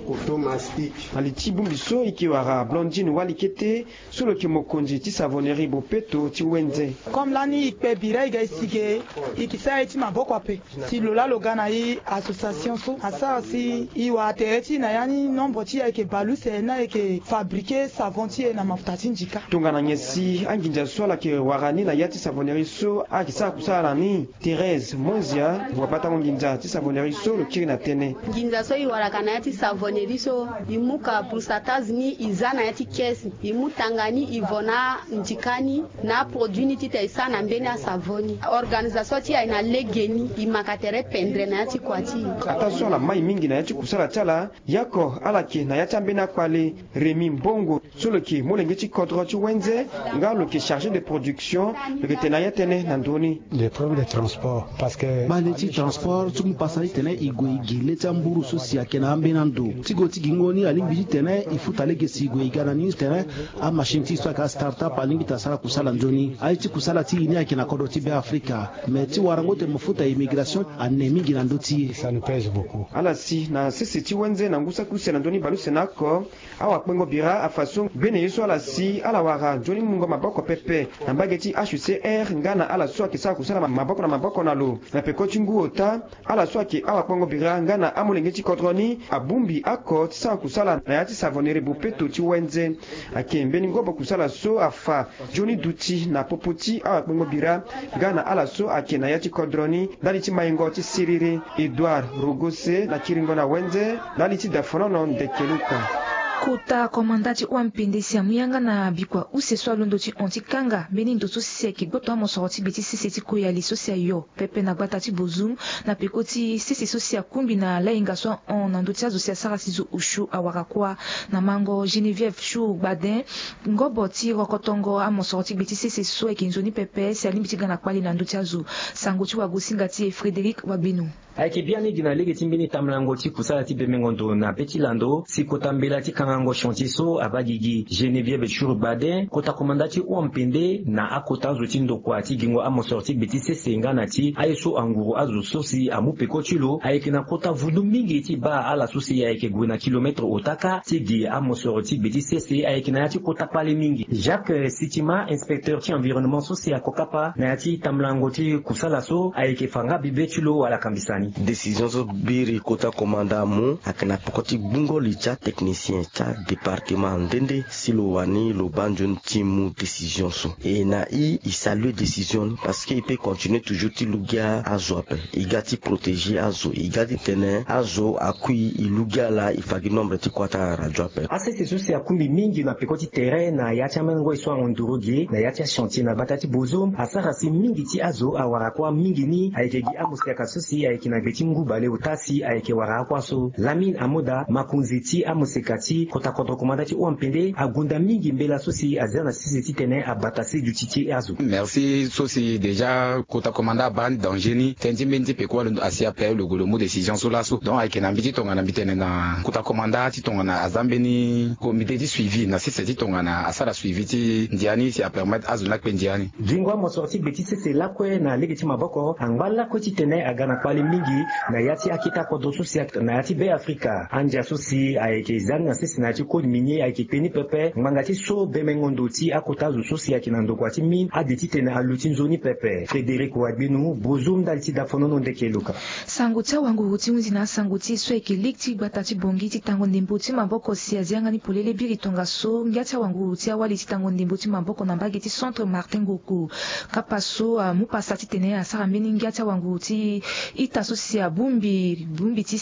coton mastic alitibu biso ikiwara Blondine Walikete solo kimokonzi ti savonnerie Bopeto ti wenze comme lani ikpe bira iga isige ikisa eti maboko pe si lola logana yi association so asa si iwa tereti na yani nombre ti ke balu se na ke fabriquer savon ti na mafuta ti njika tungana nyesi anginja swala ke warani na yati savonnerie so akisa kusala ni Thérèse Monzia wapata nginja ti savonnerie so lo kiri na tene nginja so iwara kana yati savonnerie so imuka pourcentage ni izana yati kesi imutangani ivona njikani na produit ni tite sana mbeni ya savoni organisation ti ina legeni imakatere pendre na yati kwati attention la mai mingi na yati kusala tala yako alake na yati ambena kwale Remi Mbongo solo ki molenge ti kodro ti wenze ngalo ki chargé de production le tena yatene na ndoni les problèmes de transport parce que baleti transport tumu pasali tene igwe igile tamburu so siakena ambena ndo tigo tigingoni alimbi tene ifuta lege sigwe igana ni tene a machine ti so ka startup alimbi tasala kusala ndoni aiti kusala ti ini akina kodo ti be Afrika mais ti warangote mafuta immigration anemi na ndoti ça nous pèse beaucoup alasi na sisi ti wenze na ngusa kusela ndoni balu senako awa kpengo bira a façon bene yeso alasi ala wara joni mungo maboko pepe na bageti HCR ngana ala so akisa kusala maboko na lo na pekoti nguota ala so ki awa kpengo bira ngana amulenge ti kodroni abumbi akot sa kusala na yati savonnerie Bopeto ti wenze akembeni ngobo kusala so afa joni duti na popoti awa kpengo bira ngana ala so ake na yati kodroni dali ti maingo ti siriri Edouard Rogose na kiringo na wenze dali ti dafonono ndekeluka kota komandati wampende si amuyanga na bikwa useswa londo ti ontikanga beni ndoto seki gboto amosoro ti beti sisi ti koyali sosia yo pepe na gbata ti bozum na peko ti sisi sosia kumbi na lainga so on na ndo ti azo sia sara sizo ushu awara kwa na mango Geneviève Chou Badin ngobo ti rokotongo amosoro ti beti sisi so ekinzoni pepe si alimbi ti gana kwali na ndo ti azo sango ti wagosinga ti Frédéric Wabenu ayeke biani gi na lege ti mbeni tamlango ti kusala ti bemengondo na beti lando si kota mbela ti kangango chantier so abagi gi Geneviève Chou Badin kota komanda ti wampende na akota azo ti ndokua ti gingo amosoro ti beti sese nga na ti aye so anguru azo so si amu peko ti lo ayeke na kota vundu mingi ti ba ala so si ayeke gue na kilometre otaka ti gi amosoro ti beti sese ayeke na ya ti kota kpale mingi Jacques Sitima inspecteur ti environnement so si akokapa na ya ti tamlango ti kusala so ayeke fanga bibe ti lo ala kambisani décision so biri kota komanda mu akena pokoti bungo licha technicien cha département ndende silo wani lo banjon timu décision so et na i salue décision parce que il peut continuer toujours ti lugia azo ape igati protéger azo igati tene azo akui ilugia la ifagi nombre ti kwata radio ape ase so si akumbi mingi na pekoti terrain na ya chamengo iswa ondurogie na ya chantier na batati bozum asara si mingi ti azo awara kwa mingi ni ayeke gi amusia kasosi ayeke na beti ngubale utasi ayeke wara kwa so Lamine Amoda makunzi ti amuseka ti kota kodro komanda ti wampende agunda mingi mbela sosi azia na sisi ti tene abatasi du titi azo merci sosi déjà kota komanda ban danger ni tendi menti pe ko lo asia pe le golomo décision so la so donc ayeke na mbiti tonga na mbitene na kota komanda ti tonga na azambe ni comité di suivi na sisi ti tonga na asala suivi ti ndiani si a permettre azo na pe ndiani gingo amosorti beti sese lakwe na lege ti maboko angba ko ti tene agana kwali mingi na yati akita kodo sosi na yati be Afrika anja sosi ayeke zang na sisi na ti kod minye ayeke peni pepe nganga ti so bemengondo ti akota zo sosi ayeke na ndokua ti min ade ti tene alu ti nzoni pepe Frédéric Wabenu bozum dali ti dafonono ndeke luka sango ti awanguru ti hunzi na sango ti so ayeke lege ti gbata ti bongi ti tango ndembo ti maboko si azianga ni polele biri tonga so ngia ti awanguru ti awali ti tango ndembo ti maboko na mbage ti centre Martin Ngoko kapa so mu pasa ti tene asara mbeni ngia ti awanguru ti ita so si abumbi ti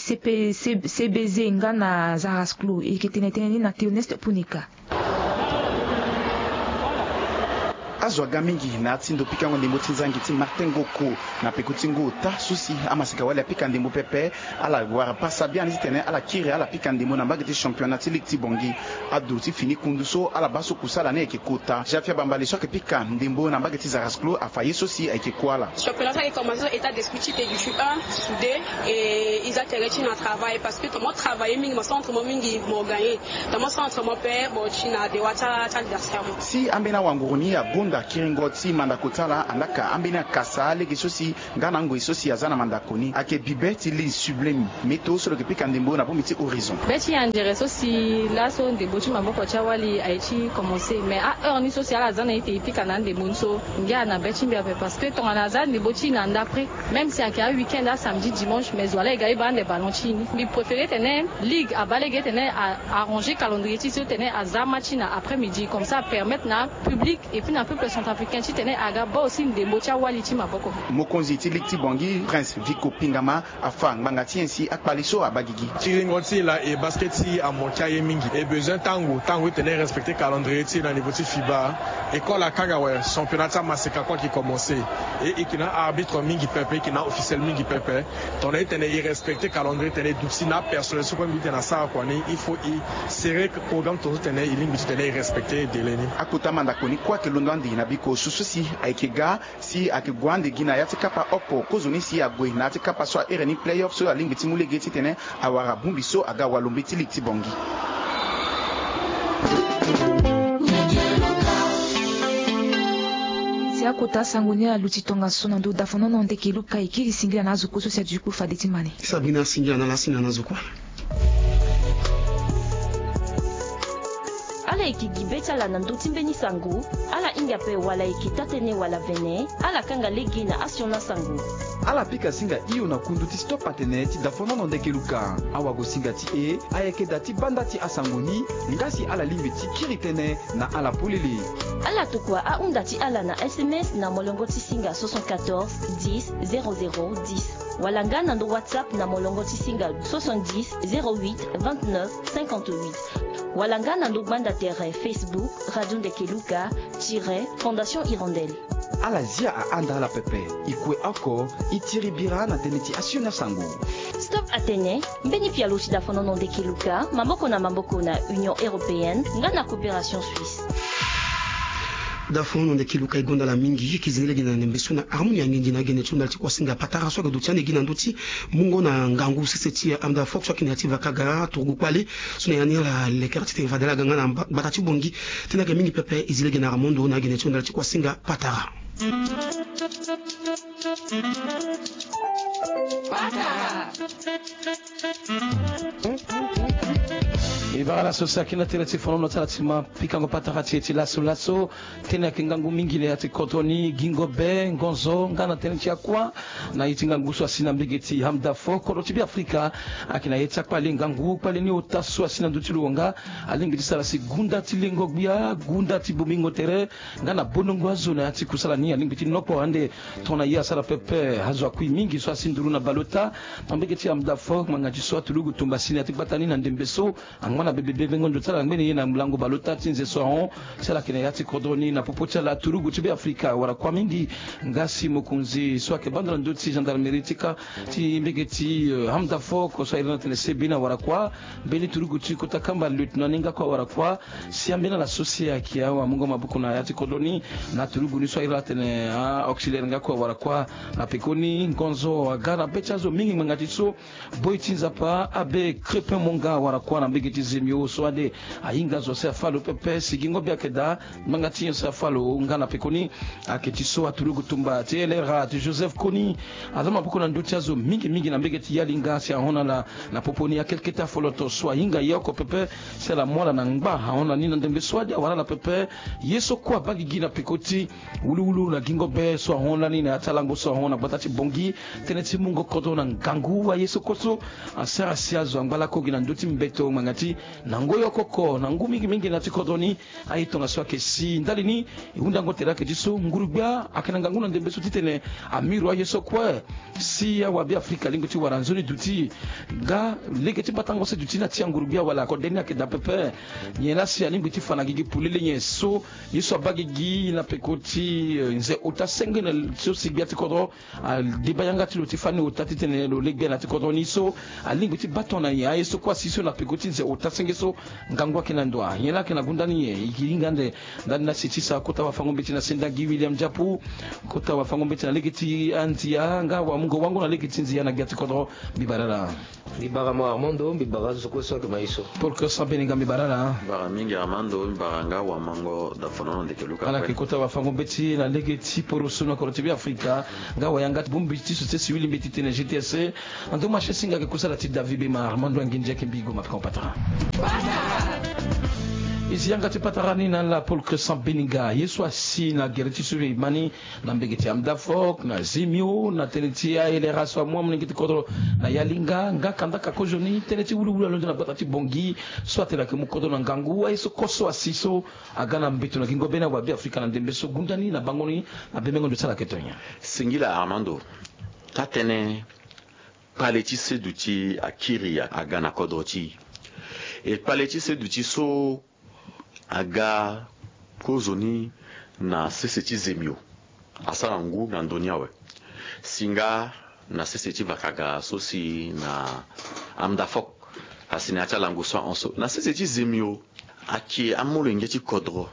CBZ nga na Zarasclo ayeke tene na Théoneste Punika azwaga mingi na tindo pika ndembo tinzangi ti Martin Ngoko na pekutingo ta susi amasika wale pika ndembo pepe ala wara pasa bien tene ala kire ala pika ndembo na mbage ti championnat ti ligue ti bongi adu ti fini kunduso ala baso kusala ne ke kota jafia bambali so ke pika ndembo na mbage ti Zarasclo afaye sosi ayeke kwala championnat qui commence état d'esprit ti du suis un soudé et ils atterrent na travail parce que comment travailler mingi mo centre mo mingi mo gagner dans mon centre mo père bon china de wata adversaire si ambena wanguruni abunda unda kiringoti mandakotala andaka ambina kasa lege sosi ngana ngo sosi azana mandakoni ake bibeti li sublime meto solo ke pika ndembo na bomiti horizon beti andere sosi laso ndembo chi maboko cha wali aichi commencer mais a heure ni sosi ala zana ite pika na ndembo nso ngia na beti mbia parce que ton ana zana ndembo chi na ndaprès même si ake a week-end a samedi dimanche mais voilà egai bande ballon chi mi préféré tenir ligue à balege tenir arranger calendrier chi tenir azama chi na après-midi comme ça permettre na public et puis na peuple centrafricain chi tenir aga ba aussi ndembo cha wali chi maboko mokonzi ti likti bongi prince Vico Pingama afa ngangati ainsi akpaliso abagigi tiringoti la et basketi a moncha yemingi et besoin tango tenir respecter calendrier ti na niveau ti FIBA école à Kagawa championnat maseka quoi qui commencer et qui na arbitre mingi pepe qui na officiel mingi pepe ton tenir respecter calendrier tenir douci na personnel so ko mi na sa quoi il faut y serrer programme tout tenir il limite tenir respecter deleni akuta mandakoni kwa ke londandi na biko sususi aikega si akegwande gina ya tikapa opo kozoni si agwe na tikapa so ereni playoff so alimbiti mulegeti tene awara bumbiso aga walumbiti likti bongi akota sangoni la lutitonga sona ndo dafono no ndeke luka ikiri singira nazo kuso sia juku faditi mane Sabina singira na la singa nazo kwa ala ikigibeta la nanduti mbeni sangu ala ingape wala ikitatene wala vene ala kanga legi na asiona sangu ala pika singa iyo na kundu ti stop pateneti dafono no ndeke luka awa go singa ti e ayeke dati banda ti asangoni ngasi ala limbi ti kiri tene na ala polele ala tukwa a unda ti ala na SMS na molongo ti singa 74 10 00 10 wala nga na ndo WhatsApp na molongo ti singa 70 08 29 58 wala nga na ndo banda tere Facebook Radio Ndeke Luka Fondation Hirondelle ala zia a anda ala pepe ikue ako itiri bira na tene ti asiona sangu Stop Atene mbeni pia luchi dafono no Ndeke Luka mamboko na Union Européenne nga na coopération suisse dafono ndeke luka igonda la mingi kizile gina nembeso na harmonie yangi na gene tunda ti kwasinga patara so do tiane gina nduti mungo na ngangu seseti amda fox so kinativa kaga turgu kwale suna yani la le quartier vadela ganga na batati bongi tena ga mingi pepe izile gina ramondo na gene tunda ti kwasinga patara Ibara sosa kina tele tifono no tatima pikango patarati eti laso tena kingangu mingi le ati kotoni gingo be ngonzo ngana tena chiakwa na itinga nguso asina mbigeti hamda fo koroti bi Afrika akina yeta kwali ngangu kwali ni otaso asina ndutiluonga alingi tisala sigunda tilingo bia gunda tibumingo tere ngana bonongo azona ati kusala ni alingi tinoko ande tona ya sala pepe hazwa kui mingi so asinduru na balota mbigeti hamda fo mangaji so tulugu tumbasini ati batani na ndembeso na bebe ngondo tsala ngene na mlango balota tinze sohon sala kina yati kodoni na popocha la turugu tibe Afrika wala kwa mingi ngasi mokunzi so ke bandra ndoti gendarmerie tika ti mbegeti hamda foko so irana tele sebina wala kwa beni turugu ti kota kamba lieutenant ninga kwa wala kwa siambena la sosia kiawa mungo mabuku na yati kodoni na turugu ni so irana tele auxiliaire nga kwa wala kwa na pekoni ngonzo agara bechazo mingi mangati so boy tinza pa abe crepe monga wala kwa na mbegeti zemio soade ainga zo se falo pepe sigingo biakeda mangati se falo ngana pekoni aketi so atulugu tumba telera ti Joseph Koni azama pokona ndotia zo mingi na mbegeti yalinga si ahona na poponi ya kelketa foloto so ainga yoko pepe c'est la mola na ngba haona nina ndembe soade wala na pepe yeso kwa bagigi na pekoti ulu na gingo be so ahona nina atalango so ahona batati bongi teneti mungo kodo na ngangu wa yeso koso asara siazo ngala ko gina ndoti mbeto mangati nangoyo koko nangu mingi na tikodoni aitonga swake si ndalini unda ngotera ke diso ngurubya akananga nguna ndembeso titene amiru ayeso kwa si ya wabi Afrika lingoti waranzoni duti ga legeti batango se duti na tia ngurubya wala ko denia ke da pepe nyela si alingoti fana gigi pulile nyeso yeso bagigi na pekoti nze utasenge na so sigya tikodo dibayanga tiloti fani utatitene lo legbe na tikodoni so alingoti batona ya yeso kwa siso na pekoti nze utasenge sengeso ngangwa kinandwa yela kina gundani ye ikingande ndani na sitisa kota wafango mbiti na Sendangi William Japu kota wafango mbiti na legiti antia nga wa mungo wangu na legiti nzia na gati kodro bibarala bibara mo Armando bibara soko soke maiso pour que ça beninga bibarala bara mingi Armando bibaranga wa mango da fonono de keluka ala kota wafango mbiti na legiti pour suna ko tibi Afrika nga wa yanga bumbiti so tesi wili mbiti tene GTC ando ma chesinga ke kusala ti David Bema Armando nginje ke bigo mapka patra ici yanga te patarani na la Paul Crescent Beninga yeso asi na gereti suri mani na mbegeti amdafok na zimio na tenetia ele raso mwa mningiti kodro na yalinga nga kanda kakojoni teneti wulu londe na batati bongi soit la ke mukodo na ngangu yeso koso asiso agana mbitu na kingo bena wa bi Afrika na ndembeso gundani na bangoni na bemengo ndo sala ketonya singila Armando tatene paleti seduti akiri agana kodroti et paleti seduti so aga kozoni na seseti zemio asala ngu na ndonia we singa na seseti vakaga sosi na amdafok asina acha langu so onso na seseti zemio aki amolo ngeti kodro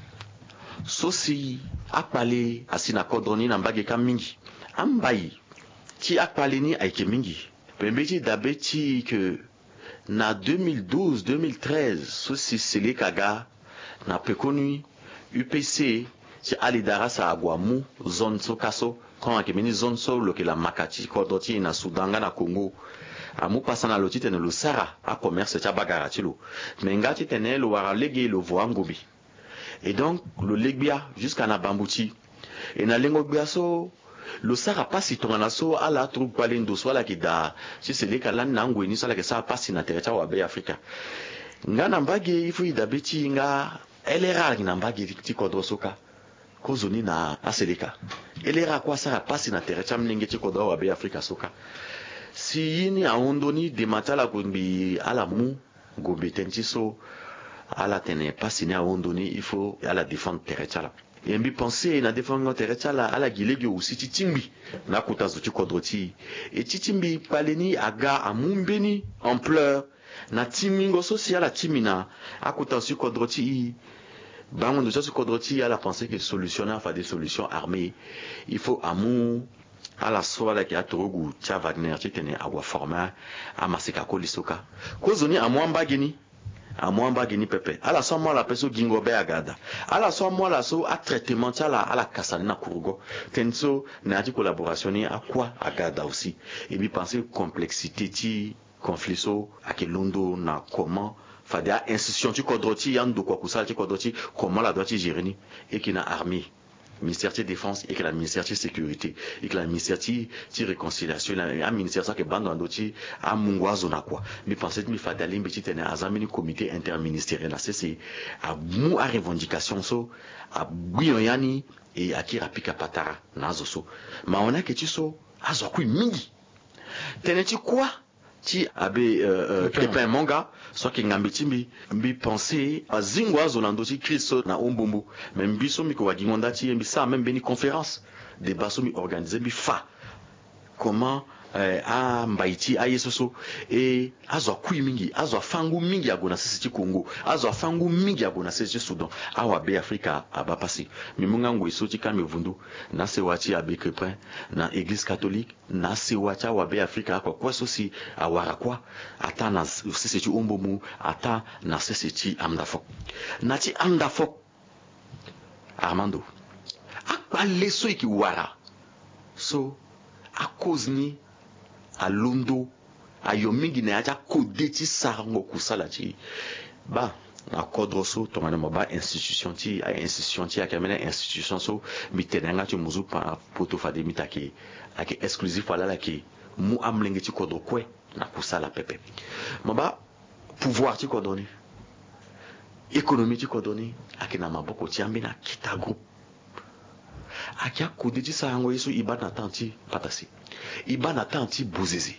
sosi akpale asina kodroni na mbage ka mingi ambai ti akpale ni aike mingi pembeti dabeti que na 2012-2013 sosi sele kaga na pekonu UPC ci alidara sa agwamu zone so kaso quand akemeni zone so lokela makati kodoti na Sudanga na Congo amu pasana loti tene lo sara a commerce cha bagara tilo mengati tene lo wara lege lo voangobi et donc le legbia jusqu'à na bambuti et na lengo bia so lo sara pasi tongana so ala troupe palendo so ala kida ci sele kala na ngweni so ala ke sa pasi na terre cha wa be Afrika ngana mbage ifu idabeti nga elera na mbage ti kodro soka kozoni na aseleka elera kwa sara pasi na terre cha mninge ti kodro wa be Afrika soka si yini aondoni de matala kumbi ala mu gombe tentiso ala tene pasi ne aondoni il faut ala défendre terre cha la et mbi penser na défendre terre cha la ala gilegi aussi titimbi na kutazo ti kodroti et titimbi paleni aga amumbeni en pleurs na timingo social timina akuta su kodroti bango ndo su kodroti ala penser que solutionner fa des solutions armées il faut amour à la soirée qui a torugu tia Wagner qui tenait agua forma a masika ko lisoka kozoni amwamba geni pepe ala so mo la peso gingo be agada ala so mo la so a traitement tia la ala kasani na kurugo tenso na di collaboration ni akwa agada aussi et bi penser complexité ti conflit so akelondo na comment fadia institution ti kodroti yando kwa kusala ti kodroti comment la doit gérer ni et qui na armée ministère de défense et que la ministère de sécurité et que la ministère de réconciliation la ministère ça que bande andoti a mungwazo na quoi mais pensez mi fatali mbiti tene azamini comité interministériel là c'est a mu a revendication so a buyonyani et akira pika patara nazo so ma on a que tu so azo ku mingi tene ti quoi ti abe Crépin Monga so ki ngambiti mbi penser a zingwa zolando ti Kristo na ombombo mais mbiso mi ko wagingonda ti mbi sa même beni conférence débat so mi organiser mbi fa comment a mbaiti a yesoso et azo kui mingi azo fangu mingi agona sisi Congo azo fangu mingi agona sisi Soudan awa be Afrika aba passé mi munga ngweso ti kame vundu na se wati abe Crépin na église catholique na se wati awa be Afrika kwa sosi awara kwa ata na sisi ti ombomu ata na sisi ti amdafok na ti amdafok Armando akpa leso iki wara so a cause ni a londo a yomingi na aja kodeti sarango kusala ti ba na kodroso to ngana ba institution ti a kamena institution so mitenanga ti muzu pa poto fa de mitaki ake exclusif ala la ki mu amlenge ti kodro kwe na kusala pepe maba pouvoir ti kodoni économie ti kodoni akina maboko ti ambina kita groupe akia kodeti sarango yeso ibana tanti patasi ibana tanti bozezi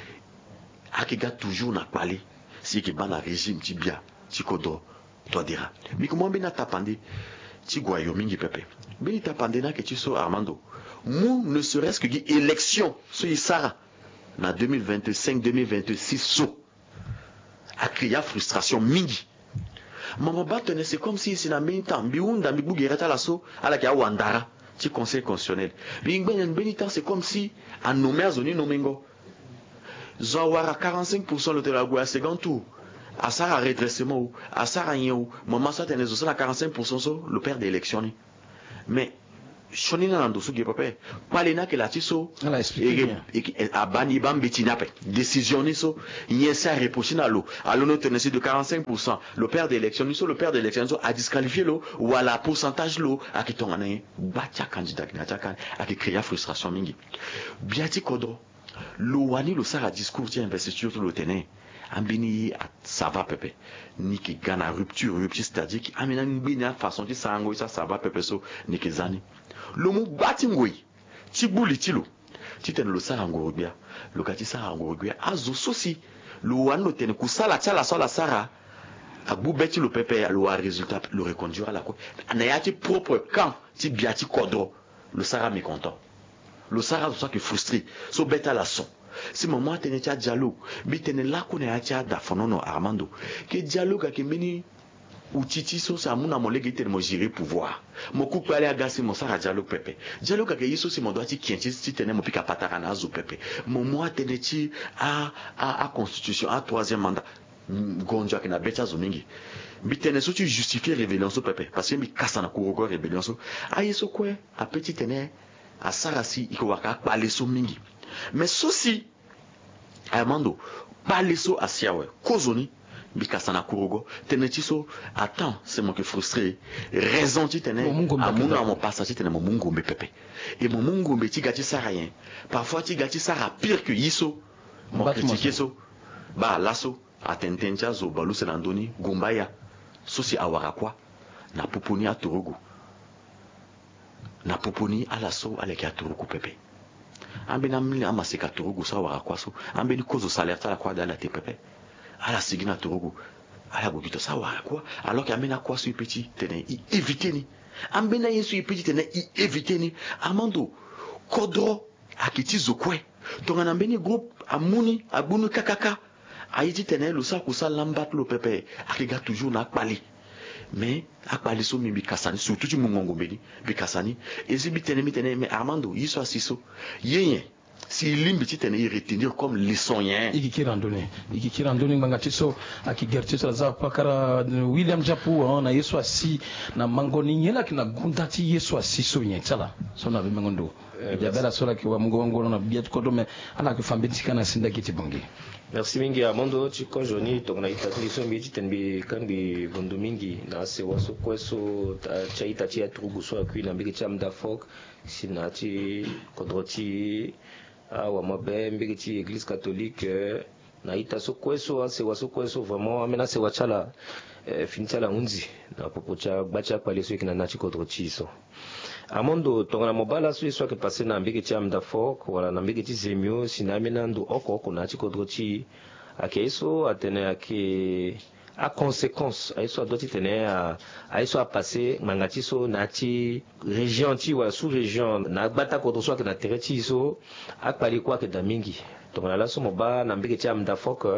akiga toujours na pali si ki bana régime ti bia ti kodo to dira mi ko mbina tapande ti gwayo mingi pepe bini tapande na ke ti so Armando mu ne serait-ce que élection so isara na 2025 2026 so a créé frustration mingi. Maman batone c'est comme si c'est na minta biunda bigugera la so ala ka wandara ci conseil constitutionnel. Bingben benita c'est comme si a nommé a zoni nomengo. Zawara 45% le telagua second tour. À ça redressement à ça rien maman ça tenez aussi à 45% so le père d'élection. Mais Shonina Nandosu Gepopé, Palena que la tiso, et Abani Bambitinape, décision niso, Yesa repochina l'eau, à l'on tenait de 45%, le père d'élection, le père d'élection a disqualifié l'eau, ou à la pourcentage l'eau, à qui ton année, batia candidat, à qui créa frustration mingi. Biati Kodro, l'ouani le sara discours, tiens, investiture tout le tenait. Ambini ça va pepe ni ki gana rupture c'est-à-dire qui amena mbina façon de sango ça va pepe so ni ki zani le mu batingoi ti buli ti lo ti ten lo sara ngorobia lo kati sara ngorobia azo sosi lo wano ten ku sala tala sala sara abu beti lo pepe lo a résultat le reconduire à la quoi na yati propre camp ti biati kodro le sara mécontent le sara so qui frustré so beta la son. Si maman tenait à dialogue, mais tenait là qu'on est à Dafonono Armando, que dialogue avec meni ou titi so sa muna mon légité de mon gérer pouvoir. Mon couple aller à gasser mon sara dialogue pepe. Dialogue avec yeso si mon doit ti kienti si tenait mon pika patarana zo pepe. Mon moi tenait à constitution à troisième mandat. Gonja que na beta zo mingi. Mais tenait so tu justifier rébellion so pepe parce que mi kasa na kurogo rébellion so. A yeso quoi a petit tenait à sarasi iko waka parler so mingi. Mais ceci, Armando, pas les so à Siawe, Kozoni, Bikasana Kurogo, Tenetiso, attends, c'est moi qui est frustré. Raison, tu tenais, à mon passage, tu tenais mon mungombe pepe. Et mon mungombe, tu gâtis ça rien. Parfois, tu gâtis ça pire que Yiso, mon critiqué so, bah, lasso, à Tentencha, zo, balou, Selandoni, Gombaya, ceci à Warakwa, na Poponi à Turugu. Na Poponi à lasso, à l'Eka Turugu pepe. Ambena mili amaseka Turugu sa warakwaso ambeni kozo salaire ta la kwa dans la TPP ala sigina Turugu ala gogito sa warakwa alors qu'amena kwa so petit tene éviter ni ambena yesu petit tene éviter ni amando kodro akiti zokwe tongana mbeni groupe amuni abunu kakaka ayiti tene lo sa kusa lambat lo pepe akiga toujours na pali. Mais à parler sur Mimi Kassani, surtout du Mungongo Beni, Bikasani, et si bitene mitene, mais Armando, il soit si so, yen, si l'imbiti tene y retenir comme leçon yen. Iki randoni mangatiso, aki gertiso za pakara William Japu, na yeso si na mangoni nyela kina gundati yeso si so yen chala, so na bimengondo. Jabela sola ki wa mungongo na biet kodome, ana kifambiti kana sinda kiti bongi. Merci mingi Armando chiko joni tokona itatliso miji tenbi kanbi bondo mingi na se waso kweso chaita chia trugu so akui na mbiki cha mda fok sinati kodroti wa mabe mbiki chi église catholique na ita so kweso se waso kweso vraiment amena se wachala finchala unzi na popocha bacha kwa leso kina nachi kodroti so Amondo tongana mobala so iswa ke passé na mbiki cha mda fok wala na mbiki chi zemio sinamina ndo oko na chi kodroti akeiso atene ake a conséquence aiso doti tene aiso a passé mangatiso na chi région ti wala sous région na bata ko so ke na tereti so akpali kwa ke damingi tongana la so moba na mbiki cha mda fok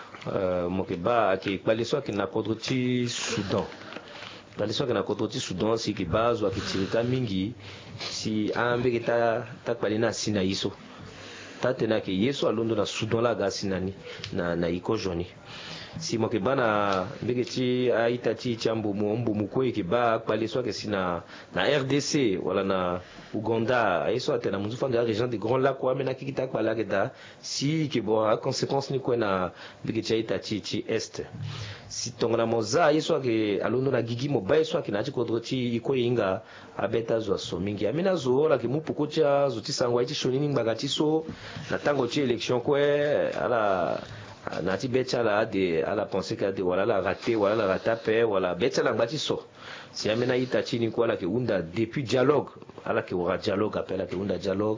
mokeba ake kpali so ke na kodroti Soudan. Dans l'histoire que na kototi Soudan si ki bazo akitirita mingi si ambe kita takbalina sina iso tatena ke yeso alondo na Soudan la ga sinani na iko joni si moke bana mbegeti aitati chambo mbu ko ikiba kwaliswa ke sina na RDC wala na Uganda aiso atena munzu de la région des Grands Lacs kwa mena kikita kwa lageda si ke bo a conséquence ni ko na mbegeti aitati ti est si tongana moza yeso ke alondo na gigi mo ba yeso ke na chikodroti iko inga abeta zo so mingi amina zo la ke mupuko cha zo tisangwa iti shonini mbagati so na tango ti élection ko ala nati betala de ala penser que de wala la raté wala la ratape wala betala ngati so si amena ita chini kwa la ke unda depuis dialogue ala ke wora dialogue appela ke unda dialogue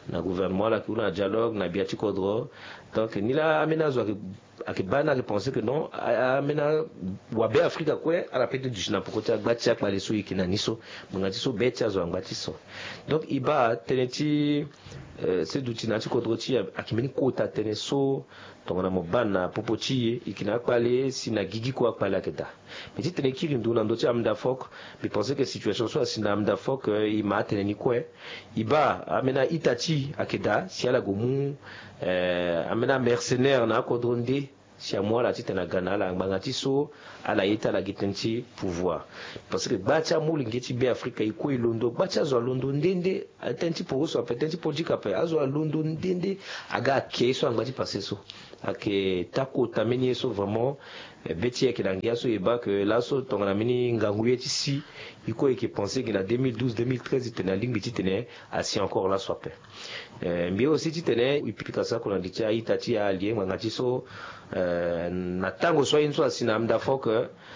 na gouvernement la kuna dialogue na biati kodro donc ni la aménage akibana penser que non amena wabe Afrika kwe ala pete du china pokota gbati ak bale so ikina niso mungati so betia zo ngati so donc iba teneti c'est duti na kodro ti akimeni kota teneso tongana mobana popochi ikina akpale sina gigi ko akpale akeda mais tene kiri nduna ndoti amda fok mais penser que situation soit sina amda fok ima teneni kwe iba amena itachi akeda si ala gomu amena mercenaire na kodronde si moi la tite na Ghana la ngati so ala ita la gitenti pouvoir parce que bacha muli ngeti be Afrika iko ilondo bacha zo londo ndende atenti pour so atenti pour dikape azo londo ndende aga keso ngati passer so ake tako tameni so vraiment beti yake langia so eba que là so tongana mini nganguye ti si iko eke penser que na 2012 2013 tena lingi ti tene asi encore là soit mais aussi ti tene ipika ça qu'on a dit itati allié ngati so na tango so inso asina mda fok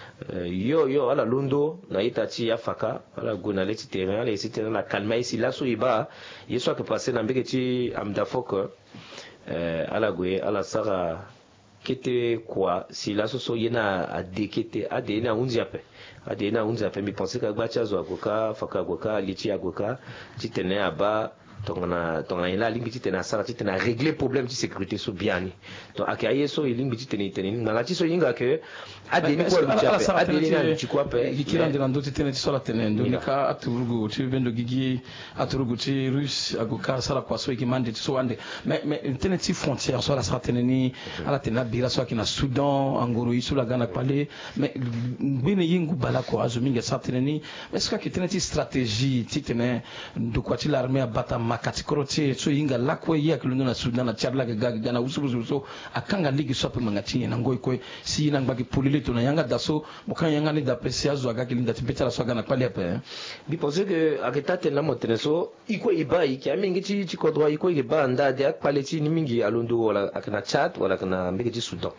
yo ala londo na itati afaka ala gona le terrain les terrain la calma ici là so iba yeso que passer na mbeki amda fok ala goye ala sara kete quoi si la so yena a dekete adena unziape mi penser ka gbacha zo agoka faka agoka lichi agoka titene aba tongana ila lingi titena sara titena régler problème de sécurité so biani donc akaye so lingi titene ngati so yinga ke adeni ko lichape adeni na chikwape ikira ndina ndo titene tisola tene ndo nika aturugu tibendo gigi aturugu ti russe agoka sara kwa so ikimande tiso wande mais tene ti frontière so la sara tene ni ala tena bira so akina Soudan angoro iso la Ghana parler mais bene yingu bala ko azuminga sara tene ni est-ce que tene ti stratégie titene ndo kwa ti l'armée abata makati korote so yinga lakwe ya kilundo na Sudan na Chad la Ghana usubuzo akanga ligi sope mangati na ngoi ko si na ngbaki polile to na yanga daso mokan yanga ni d'apprécier zo aga kilinda tipeta la so Ghana pali ape bi penser que aketa tena moteneso iko ibai ki amingi ti kodro iko iba nda de akpale ti ni mingi alondo wala akana Chad wala kana mbeki ti Sudan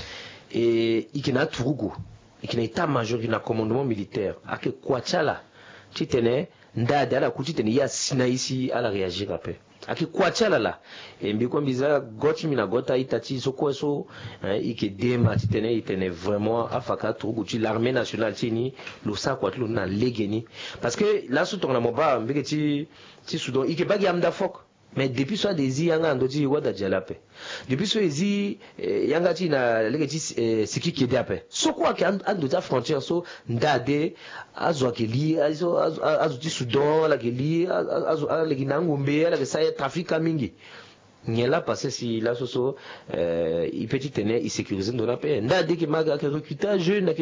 et ikina turugu ikina état major na commandement militaire ake kwachala titene ndade ala kutitene ya sina isi ala réagir après akikwachala la mbiko mbiza goti mina gota itati soko so ike dema titene itene vraiment afaka turuguti l'armée nationale tini lo sa kwa tlo na legeni parce que là sous ton moba mbike ti Soudan ike bagi amda fok mais depuis soit des yanga ndoti wada jalape depuis soit ezi yanga ti na legeti siki kede ape so quoi que andota frontière so ndade azwa keli azu ti Soudan la keli azu la kinangombe la ke sa trafic mingi ngela passé si la soso il petit tenait il sécuriser ndona pe ndade ke maga ke recruter jeune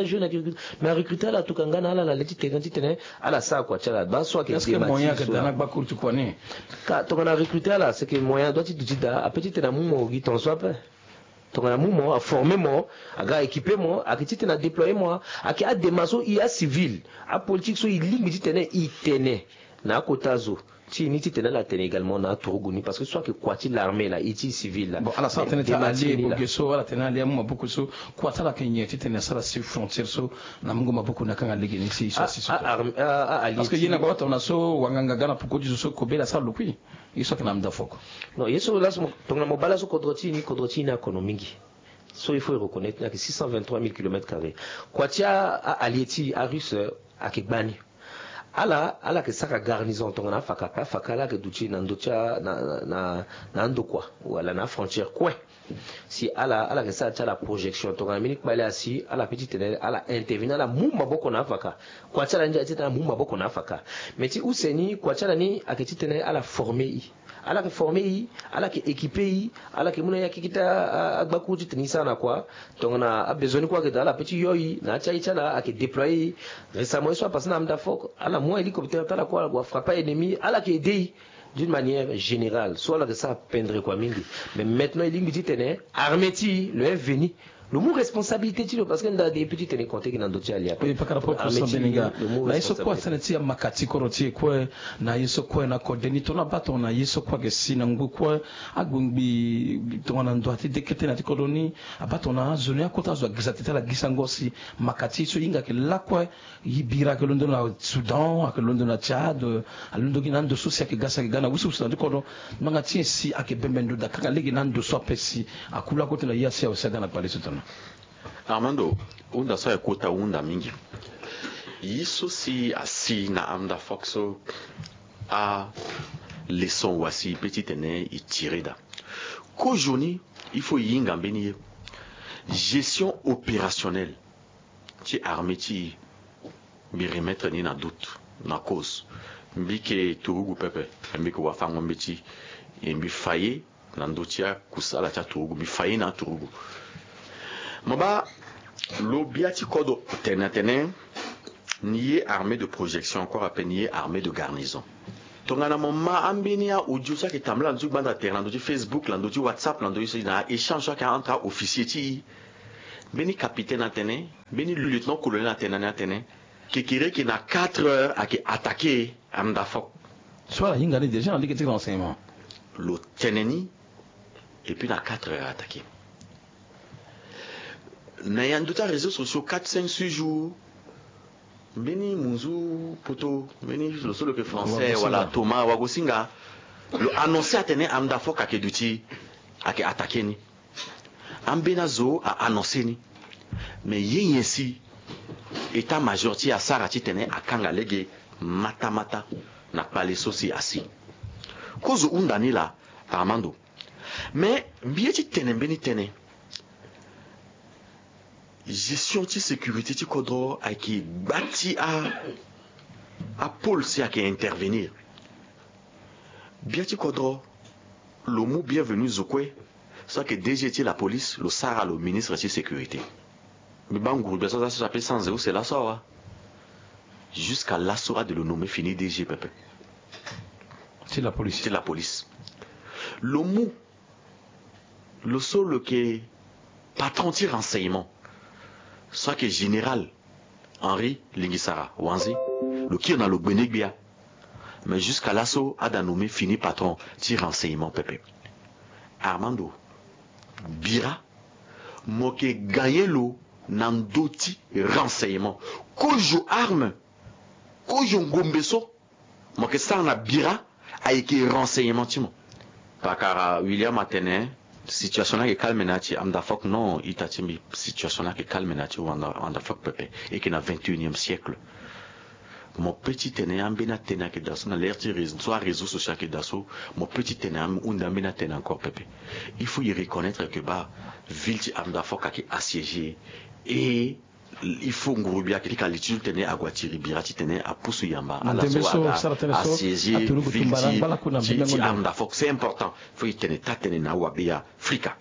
mais recruter la tukangana la leti tenait ala sa kwa chala ba so ke est-ce que moyen que dana ba kurtu kone ka to kana recruter là c'est que moyen doit tu dida a petit na mumo gi ton soit pe to kana mumo a former mo aga équiper mo a petit na déployer mo a ki a demaso il a civil a politique so il limite tenait na kotazo si ni titena la tene également na turuguni parce que soit que kwati l'armée là iti civil là bon ala sa tene ta ali bogeso ala tene ali mu beaucoup so kwata la kenye titena sala si frontière so na mungu mabuku na kanga ligi ni si so parce que yina kwa tona so wanganga gana pokodi so kobela sa lokwi iso kana mda foko non yeso là tona mobala so kodroti na économique so il faut reconnaître que 623 000 km². Kwatia a alieti a russe a kibani ala ke saka garnison tongana faka la ke duchi na ndocha na ndokwa wala na frontière coin si ala ke sa la projection tongana minik bale asi ala petite ala intervenir la mumba boko na faka kwa chala nja tita mumba boko na faka meti useni kwa chala ni aketite ala former ala ke former ala ke équiper ala ke muna yakikita agbaku titini sana kwa tongana a besoin kwa ke ala petit yoyi na cha ichala ake déployer récemment soit passé na amda fok ala moi hélicoptère tala kwa frapper ennemi ala ke aider d'une manière générale soit là que ça peindre quoi mingi mais maintenant il dit tene armée ti le venu le mot responsabilité tu parce que dans des petits tenir compte qui dans d'autres ali après par rapport à ça beninga na yeso kwa sanati ya makati koroti kwa na yeso kwa na kodeni tona bato na yeso kwa gesina ngukwa agungbi tona ndo ati dekete na tikodoni abato na zone ya kota zo gizatete la gisangosi makati so inga ke lakwa yibira ke londo na Sudan ke londo na Chad alondo kinando sosia ke gasa ke gana wusu na tikodo manga si ake bembendo da kaka legi nando so pesi akula kote na yasi ya usada na pale sotana Armando, unda sa kota unda mingi. Isso si asi na amda foxo a leçon wasi petit ene i tiré da. Qu'aujourd'hui, il faut yinga beni gestion opérationnelle. Ti armée ti mi remettre ni na doute na cause. Mbi ke turugu pepe, mbi ko wafango mbiti mbi faye na ndotia kusala cha turugu, mbi faye na turugu. Moba lo biati kodo tenatene nié armée de projection encore appelé nié armée de garnison. Tongana moma ambenia ujusa ki tamla nzu banda terre ndoji Facebook ndoji WhatsApp ndoji na échange ka entre officier ti beni capitaine atene beni lieutenant colonel atene qui kirait qui na 4 heures à qui attaquer amdafok soit la yinga déjà on dit que c'est renseignement le teneni et puis na 4 heures attaquer n'ayant d'autres réseaux sociaux 4-5 jours beni munzu poto beni le seul que français voilà Thomas Wagosinga le annoncé atene amdafok à keduti à qui attaquer ni ambenazo a annoncé ni mais yesi état major ti a sarati tene akanga lege mata na pale sosi asi kozo undani la Armando mais bieti tene beni tene gestion ti sécurité ti kodro a qui bâti à pôle si a qui intervenir bieti kodro le mot bienvenu zokwe ça que DG ti la police le sara le ministre ti sécurité mais bangour bien ça s'appelle sans zéro c'est la soa jusqu'à la soa de le nommer fini DG Pepe c'est la police le mot le seul que patron ti renseignement soit que général Henri Lingisara Wanzi le qui on a le Benegbia mais jusqu'à l'assaut a nommé fini patron ti renseignement Pepe Armando Bira moke gagné l'eau nandoti renseignement kojo arme kojo ngombeso moke ça na Bira a été renseignement timo pakara William Atene situation là qui calme nati amdafok non itatimbi situation là qui calme nati amdafok Pepe et qui na 21e siècle mon petit tene ambena tena ke daso na l'air soit réseau social ke daso mon petit tene undambena tena encore Pepe il faut y reconnaître que bah ville ti amdafok qui assiégé et il faut ngurubia ki kalitu tene agwatiri birati tene apusu yamba ala so assiégé ville ti amdafok c'est important faut y tene tatene na wabia frika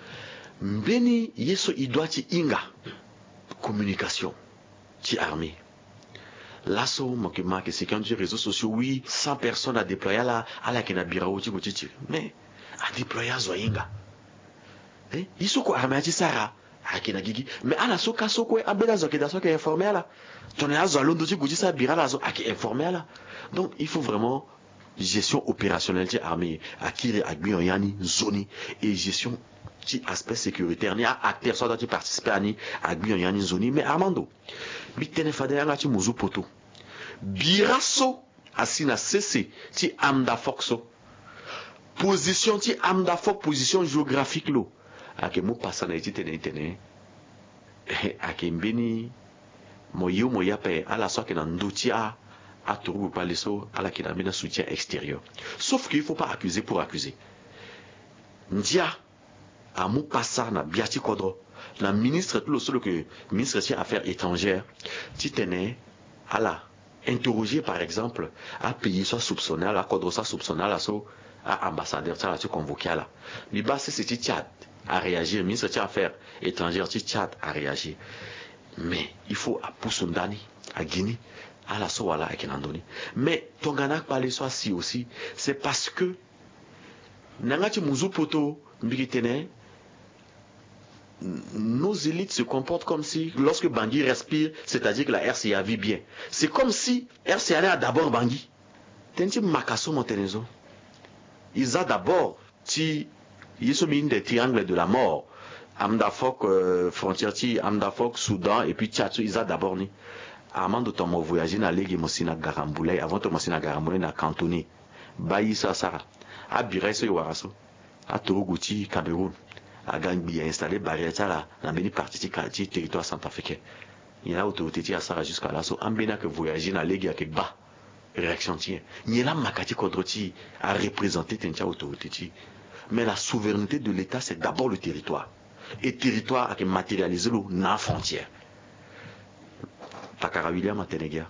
mbeni yeso idwati inga communication ti armée l'assaut mokima que c'est quand tu réseaux sociaux oui 100 personnes à déployer là à la kenabirao ti botiti mais à déployer zoinga il faut quoi armée ti sara akina gigi mais ala soka sokwe abela zokeda soka informé là ton azo londo ti guji sa bira là zo aki informé là donc il faut vraiment gestion opérationnelle ti armée akiri agbion yani zoni et gestion ti aspect sécuritaire ni acteur soit qui participer ani agbion yani zoni mais Armando bitene fada nga ti muzu poto biraso asina cc ti amdafok so position ti amdafok position géographique lo ake mo pasa na iti tene ake mbeni moyo pe ala so ke na nduti a turubu paleso ala ke na mina soutien extérieur sauf qu'il faut pas accuser pour accuser ndia a mo pasa na biati kodro na ministre tout le seul que ministre des affaires étrangères ti tene ala interroger par exemple à pays soit soupçonné à la kodro soit soupçonné à la so à ambassadeur ça la tu convoqué là mi basse c'est Tchad à réagir, ministre des Affaires étrangères du Tchad à réagir. Mais il faut à Poussundani, à Guinée, à la Soala, à Kenandoni. Mais Tongana parle soit si aussi, c'est parce que Nangati Muzu Poto, Mbigitene, nos élites se comportent comme si, lorsque Bangui respire, c'est-à-dire que la RCA vit bien. C'est comme si RCA allait d'abord Bangui. Tenti Makasso Montenezo. Ils ont d'abord, ils sont mis des triangles de la mort. Amdafok, frontière, Amdafok, Soudan, et puis Tchatchou, ils ont d'abord ni. Avant de tomber voyager na legi mosina Garamboulay, avant de mosina Garamboulay na Cantonné, Bayi Sara, à Bireso Iwaraso, à Togoguti, Cameroun, à Gangbi, à installer barrière là, dans une partie du territoire centrafricain. Il y a autorité à Sara jusqu'à là, so ambena que voyager na legi avec bas, réaction tient. Il y a la Makati Kodroti à représenter tentia autorité. Mais la souveraineté de l'État, c'est d'abord le territoire. Et territoire qui matérialise l'eau dans la frontière. Takara William Atenegia.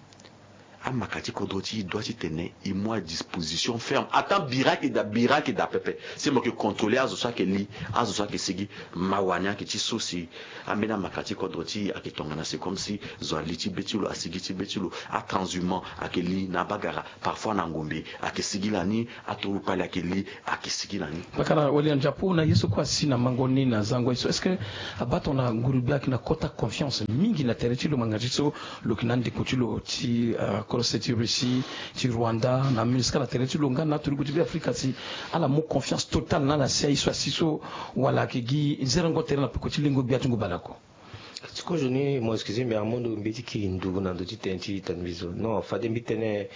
Amakati Kodroti doit y tenir une à disposition ferme. Attends, Birak et da Pepe. C'est moi qui contrôle Azosa qui lit, Azosa qui sigi, Mawania qui ti souci. Amena Makati Kodroti à qui tongana, c'est comme si Zoaliti Betulo, à Sigiti Betulo, à transhumant, à qui lit, Nabagara, parfois Nangombe, à qui sigi lani, à Tourupala à qui lit, à qui sigi lani. Bakara William Japon, na yesu kwa si na mangoni na zango. Est-ce que abato na ngurubia qui na kota confiance, mingi na tereti lo mangajiso, lo kinandi kuchulo ti c'est Russie, tu Rwanda, na MINUSCA la territoire longa na turu kutubi Afrika si ala mo confiance totale na la CI soit siso wala kigi zerango terrain na pekoti lingo biatungo balako. Quand je n'ai moi excusez mais Armando mbiti ki ndugu na ndoti tenti tanvizo non fade mbitene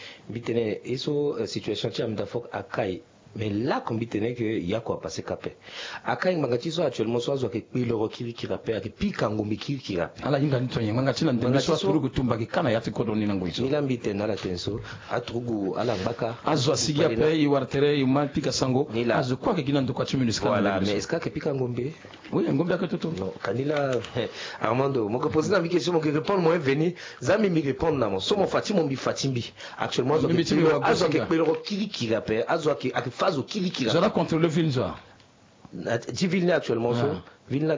eso situation ti amda fok akai. Mais là, comme il tenait que il y a quoi passer capé. Akai mangati so actuellement so que pile rokiri qui rappelle que pika ngombi qui rappelle. Ala inga ntonye mangati na ndemi so turugu tumba ki kana yati kodoni na ngoiso. Ila mbitena la tenso atrugu ala mbaka. Azo asigia pe i wartere i man pika sango. Azo kwa ke kinando kwa MINUSCA. Voilà, mais est-ce que pika ngombe? Oui, ngombe ka toto. Non, kanila Armando, mon poser la question, mon répondre moi venir, zami mi répondre na mon so mon fatimbi mi fatimbi. Actuellement azo que pile rokiri qui rappelle, azo que phase au Kili. Je vais contrôler le Vilna. Tu Vilna actuellement, Vilna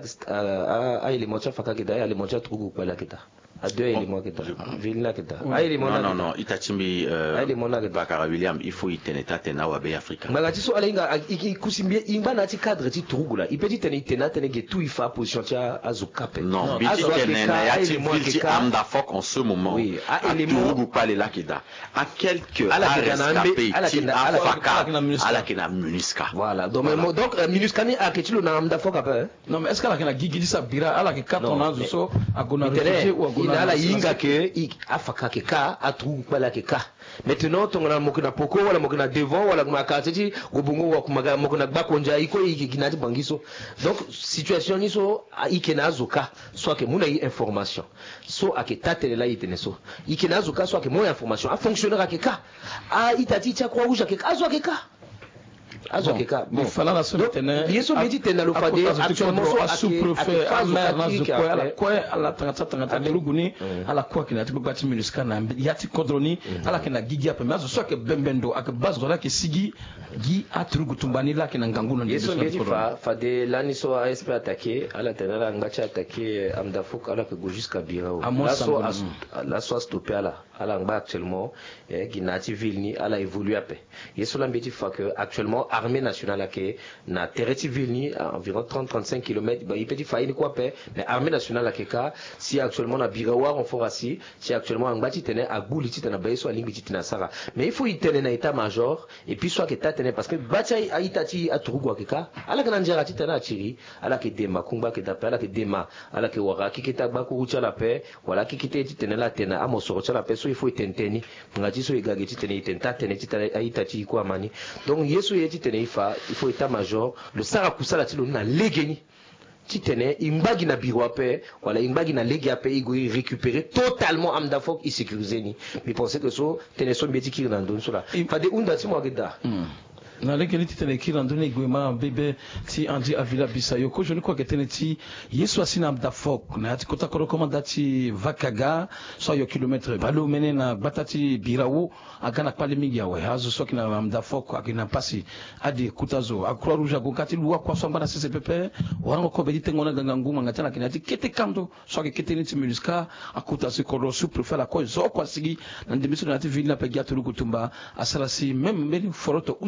a éléments Fakakeda, a éléments Trougou Palaketa. À deux éléments que tu as. Vilna Keta. Non, Itachimbi, Bakara William, il faut y tenir Tena ou Abbé Africa. Magatiso Alinga, Ikusimbi, Imbanati cadre, Trougula. Il peut y tenir tout, il fait position à Zukape. Non, Biti Tenena, Vilti Amdafok en ce moment. Oui, à Trougou Palakeda. À quelques rescapés, à Faka, à la Kena MINUSCA. Voilà, donc MINUSCA ni à Ketilo na Amdafok après. Non, mais est-ce qu'à la Kena Gigi Sabira, à la Katona, à Gonaré ou à Gonaré? Ala yinga ke afaka ke ka atru bala ke ka maintenant tongana mokuna poko wala mokuna devant wala makateti gobungo wa kumaga mokuna bakonja iko ikinati bangiso donc situation ni so ikena azuka soit que muna information so aketatelela la iteneso ikena azuka soit que mo information a fonctionnera ke ka a itati cha kwa uja ke ka azuka ke ka Azokeka bon fala la solitene yeso medite na lo fade actuellement so sous-préfet amer na zukwa ala kwa ala tangata luguni ala kwa kina tibu bati MINUSCA na yati kodroni ala kina gigi apa mazo so ke bembendo ak bazo la ke sigi gi atrugu tumbani la kina nganguna yeso medite fade lani so ASP attaquer ala tenala ngacha attaquer Amdafok ala ke go jusqu'à Birao la so stopper ala ngba actuellement ginati vilni ala évoluer après yeso la medite fa que actuellement armée nationale qui na terreti vilni à environ 30-35 km il peut faire une quoi mais armée nationale qui si actuellement na Birawa on fera si actuellement en bati tenait à Gouli tena baïso à limbi tena Sara mais il faut y tenir na état major et puis soit que ta tenait parce que bati a itati a Tourou keka ala kana njera tena chiri ala ke dema kumba ke dape ala ke dema ala ke wara ki kita ba ku cha la paix voilà ki kite tena la tena a mo so cha la paix so il faut tenteni ngati so igage tena tenta tena tita itati kwa mani donc yesu yeti il faut état-major le sarakusa la tilo na legeni titene imbagi na biroape wala imbagi na legiape igo récupérer totalement Amdafok i sécuriser ni mais pensez que so teneso mbeti ki na ndon so la fa de unda ti mo geda na legeli titene ki na ndon igwema bebe ti andi avila bisayo ko je ne crois que teneti yesu asina Amdafok na ati kota ko recommandati vakaga so yo kilomètre balo mene na batati birawo agana pale mingi yawe hazo so kina Amdafok akina pasi adi kutazo akura ruja gokati luwa kwa so mbana CCPP warango ko bedite ngona ganga nguma ngatana kina ati kete kando so ke kete ni MINUSCA akuta se ko sous préfet la ko zo kwa sigi na ndemiso na ati vile na pegia tulu kutumba asara si même mbeni foroto usi wara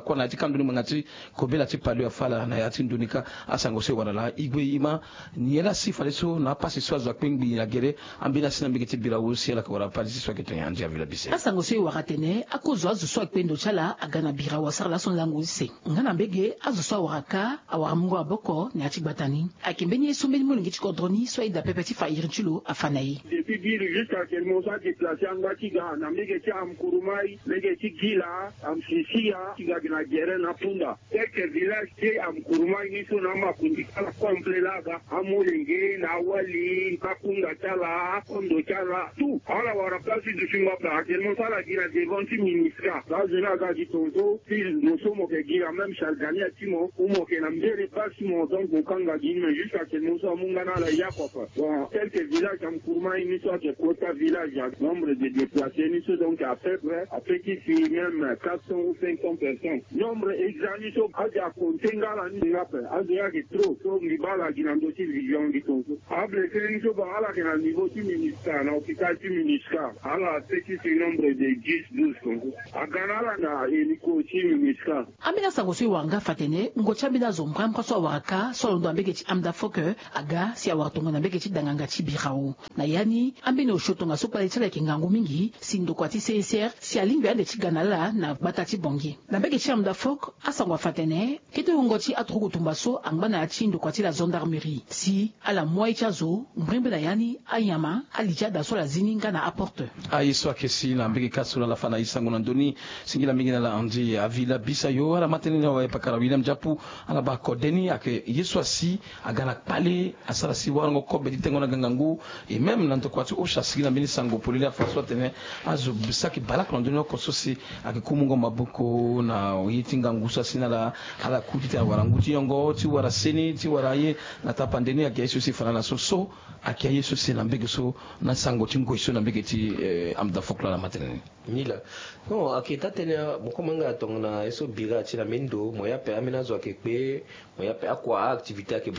kwa na tikanduni mangati kobela ti palu ya fala na ya tindunika asango se warala igwe ima niela sifa so na pasi so azwa kwingbi na gere ambina sina mbiki tibira usi ala kwa pali so ke tanyanja vila bise asango se waratene akozo azu so kwendo chala agana bira wasara la son langu se ngana mbege azu so waraka awamungu aboko ni atigbatani akimbeni esombeni molingi tikodroni so ida pepeti fa iritulo afanayi depuis biru jusqu'à quel moment ça déplacé en Gatiga na mbege ti amkurumai mbege ti gila amsisia tiga na gere na punda quelques villages ti amkurumai ni so na makundi kala complet laga amolenge na wali kakunda chala kondo chala tout ala wara place de Singapore actuellement ça la gila devant ti ministra la zona ga di tonto til no somo ke gila même Chalgani atimo umo ke na mbere pasimo donc bokanga gine jusqu'à quel moment ça mungana la yakopa bon quelques villages amkurumai ni so ke kota village nombre de déplacés ni so donc à peu près qui fait même 400 ou 500 personnes nombre exact ni so aja kontenga la ni ngape aja ke trop so ngibala ginando ti vision di tonto able ni so ba ala ke na niveau ti ministère na hôpital ti ministère ala qui fait nombre de 10 12 tonto agana la na eliko ti ministère amina sango so wanga fatene ngocha bina zombra mkaso waka so ndo ambeke ti amda foke aga si awatonga na mbeke ti danganga ti birao na yani ambino shotonga so pale tsala ke ngangu mingi sindo kwa ti CSR si alimbe ande ti ganala na batati bongi na mbeke ti amda fok asangwa fatene kete ngoti atrugo tumbaso angbana ati ndo kwa ti la gendarmerie si ala moi chazo mbrembe na yani ayama alija da so la zini ngana apporte ayiso akesi na mbeke kasula la fana isango na ndoni singila mingi na la andi avila bisayo ala mateni na wa pakara William Japu ala ba kodeni ake yeso asi agana pale asala si wango kobe ditengo na gangangu et même nanto kwa tu osha sigina mini sango polila François tene azo bisaki balak na ndoni ko sosi ake kumungo mabuko na yitinga ngusa sina la ala kutite waranguti yongo ti wara seni ti wara ye na tapandeni ake yeso si fana na so ake yeso si na mbege so na sango tingo iso na mbege ti amda fokla na matene mila non akita tene mokomanga tongna eso bira ti na mendo moya pe amina zo ke pe moya pe akwa activité ake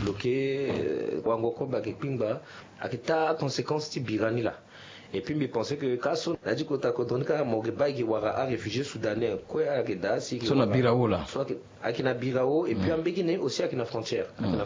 bloqué wango ko ba ke pingba akita conséquence ti birani la et puis me penser que kaso na di kota ko donika mo ke ba ki wara a réfugié soudanais ko ya ke da si so na birao la so akina birao et puis ambekine aussi akina frontière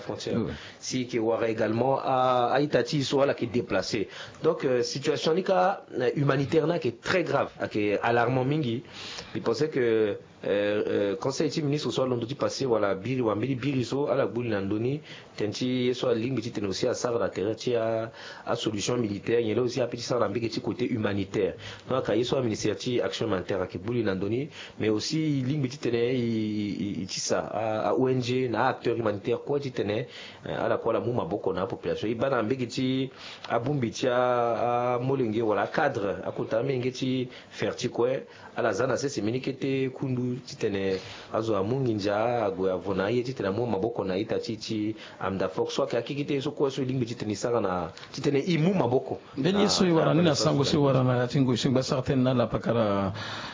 si ke wara également à Itati so ala ki déplacé donc situation nika humanitaire na qui est très grave qui alarmant mingi je pensais que conseil ti ministre so londo ti passé wala biri wa mbiri biri so ala buli na ndoni tenti so limbi ti tene aussi à sar la terre ti a solution militaire yele aussi a petit sar la mbiki ti côté humanitaire donc a yeso ministère ti action humanitaire ki buli na ndoni mais aussi limbi ti tene ti sa a ONG na acteur humanitaire ko ti tene ala ko la mu maboko na population ibana mbiki ti a bumbi ti a molenge wala cadre akota mingi ti ferti ko ala zana se minikete kundu titene azo amunginja ago avona ye titena mo maboko na ita titi amda fok so ka kikite so ko so lingbi titeni sanga na titene imu maboko beni so wara ni na sango so wara na tingo so ba certaine na la pakara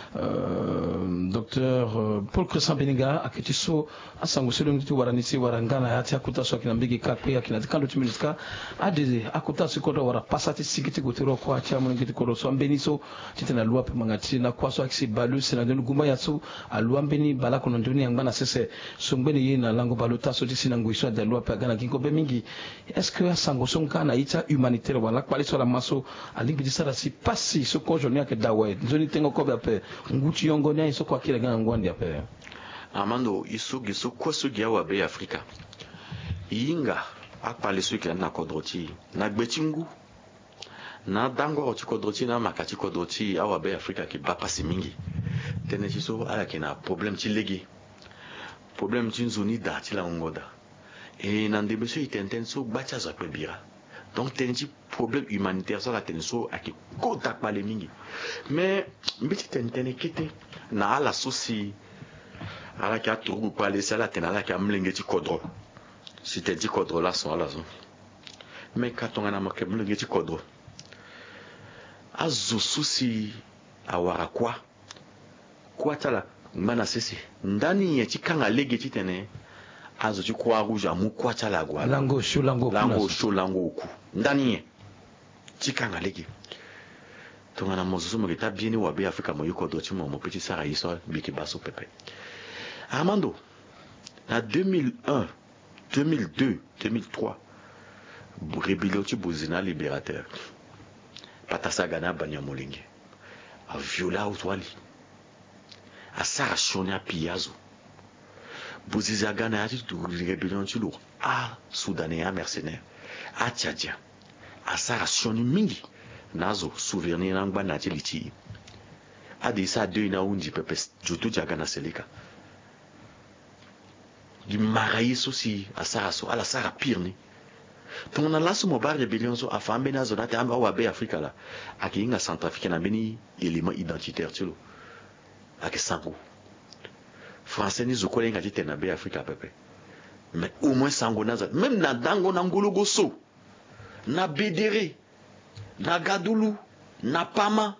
docteur Paul Crescent Beniga akiti so asango so lingbi wara ni si wara ngana ya ti akuta so kina mbigi ka pe akina kando timiska ade akuta so ko wara pasati sikiti gotero ko acha mo ngiti ko so beni so titena loi pe mangati na kwa so akisi balu sina de gumba ya so aluambeni balako na ndoni yangana sese sombeni ye na lango balota so tisina nguiso de loi pe gana kinko be mingi est-ce que asango so nkana ita humanitaire wala kwali so la maso alingi disara si pasi so ko joni ake dawe nzoni tengo ko be pe nguti yongo nya so kwa kile gana ngwandi ape amando iso giso ko so gya wa be Afrika yinga akpale so ke na kodroti na gbetingu na dango ti kodroti na makati kodroti awa be Afrika ki ba pasi mingi tene ti so ala ke na problème ti legi problème ti nzoni da ti la ngoda et na ndebe so itenten so gbacha za pe bira donc tene ti problème humanitaire so la tene so aki kota kpale mingi mais mbiti tene kete na ala so si ala ki aturu kpale si ala tene ala ki amlenge ti kodro si te ti kodro la so ala so mais katonga na make mlenge ti kodro azo susi awara kwa tala mana sisi ndani ya chikanga lege chitene azo chikwa rouge amu kwa tala gwa lango lango ku ndani ya chikanga lege tongana mozusu mo ta bien wa be Afrika mo yuko do chimo mo petit sara iso biki baso pepe Armando, en 2001, 2002, 2003, rébellion tu bozina libérateur. Patasa gana banyamolinge. A viola outwali. A sarachone a piyazo. Boziza gana ati rébellion tu lourd. A soudanais a mercenaire. A tchadien. A sarachone mingi. Nazo souvenir nangba nati liti. A de sa deux na undi pepes jutu jagana selika. Du maraïs aussi a saraso a la sara pire ni. Donc on a là ce mobile rébellion so a fambe na zona te amba wa be Afrika la. A ki inga centrafricaine na beni élément identitaire tu lo. A ke sango. Français ni zokole inga jite na be Afrika pepe. Mais au moins sango na zona. Même na dango na ngolo goso. Na bedere. Na gadulu. Na pama.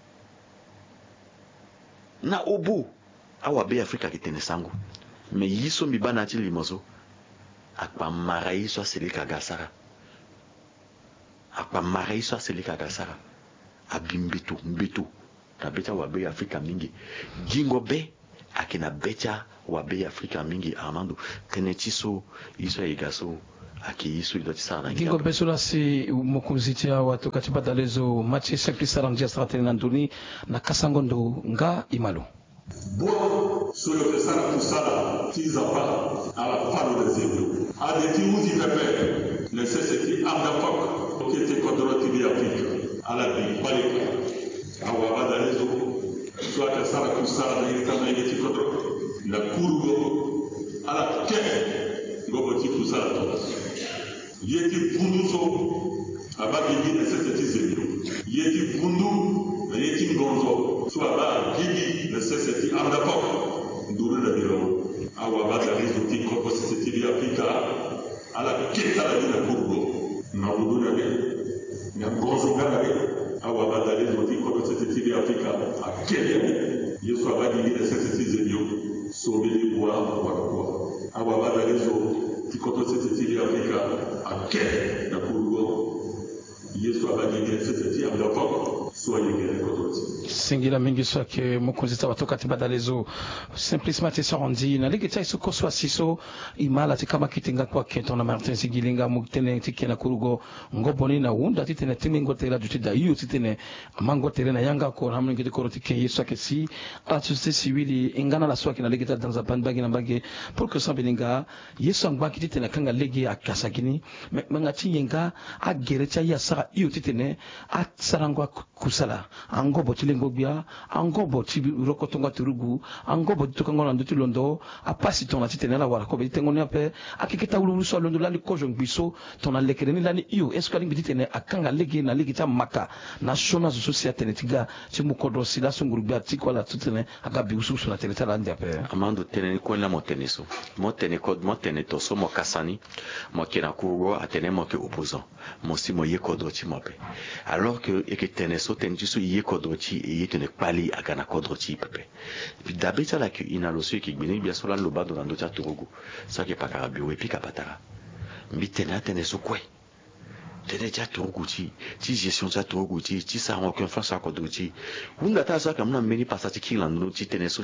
Na obo. Awa be Afrika ki tene sango. Mais yiso mibana ti limoso. Akpa marai so selika gasara. Akpa marai so selika gasara. Abimbeto, mbeto. Na beta wabe Afrika mingi. Gingo be akina beta wabe Afrika mingi Armando. Kenetiso iso egaso aki iso idoti sana. Gingo besola si mokuzitia watu katiba dalezo machi simplisa rangia strateni nanduni na kasangondo nga imalo. Bon, sur le Pessara Poussala, Tizapa, à la part des élus. À des Tiouzi Pépé, le CCT Amdapok, qui était contre Tibi Afrique, à la ville, Paleka, à Wabadalezo, soit Pessara Poussala, il était contre la Kourgo, à la Kef, Goboti Poussala. Il était Bunduso, à Bagidi, le CCT Zébio. Il était Bundu, Yeti Gonzo, soit là, Gigi, le CCT Amdapok, Dourou de Biro, Awabata Rizouti, Koko CCTV Africa, à la quête à la ville de Kourgo, Naboudou Nade, Gonzo Gade, Awabata Rizouti, Koko CCTV Africa, à quelle Yeswa Bagigi, le CCT Zébio, sauver les bois, Wakakoa, Awabata Rizouti, Koko CCTV Africa, à quelle na Kourgo, Yeswa Bagigi, le CCT Amdapok, Singila mingi so ke mokonzi watoka tibadalezo simplement te sondi na ligi taiso koswa siso imala tikama kitinga kwa kento na Martin Sigilinga mutene tikena kurugo ngoboni na wunda titene tiningo tela dutida yu titene mango tele na yanga ko na mlingi ko tike yeso ke si atsuste siwili ingana la swaki na ligi ta danza bandbagi na bagi pour que sambelinga yeso ngba kitene kanga ligi akasagini mangati yenga agerecha ya sara yu titene atsarangwa kusala angobo tilengo bia angobo tibi rokotonga turugu angobo tukango na nduti londo apasi tona titene la wala ko be tengo ne pe akikita ululu so londo la kojo ngbiso tona lekereni la ni iyo esko ali bitene akanga legi na legi ta maka na shona zo societe netiga chimukodo sila sunguru bia tikola tutene agabi ususu na teleta la ndia pe amando teneni ko la moteniso motene code motene to so mo kasani mo kena kugo atene mo ke opposant mo si mo yekodo chi mo pe alors que eketene so tenjisu yekodrochi et yetene pali agana kodrochi pepe puis d'abeta la que inalosu ki gbini bia sola loba do nando cha turugu ça ke pakarabi we pika patara mitena tene so kwe tene cha turugu ti gestion cha turugu ti sa aucun face à kodrochi unda ta sa kamna meni pasati kilando ti tene so